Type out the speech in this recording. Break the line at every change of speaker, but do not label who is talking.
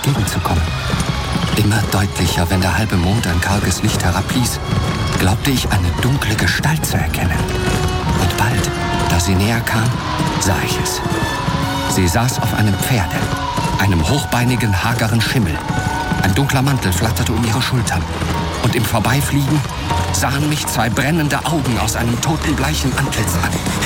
entgegenzukommen. Immer deutlicher, wenn der halbe Mond ein karges Licht herabließ, glaubte ich, eine dunkle Gestalt zu erkennen. Und bald, da sie näher kam, sah ich es. Sie saß auf einem Pferde, einem hochbeinigen, hageren Schimmel. Ein dunkler Mantel flatterte um ihre Schultern. Und im Vorbeifliegen sahen mich 2 brennende Augen aus einem totenbleichen Antlitz an.